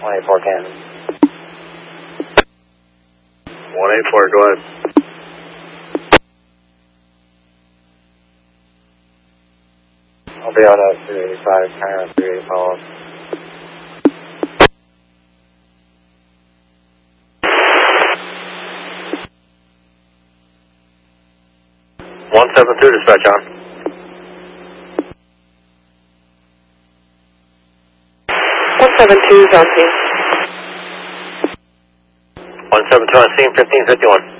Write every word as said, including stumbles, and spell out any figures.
one eight four ten. one eight four, go ahead. I'll be out at three eighty-five, turn on three eighty follow up. one seven two, dispatch on. one seven two is on scene. one seven two on scene, fifteen fifty-one.